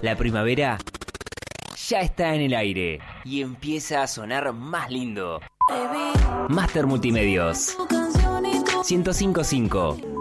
La primavera ya está en el aire y empieza a sonar más lindo. Master Multimedios 105.5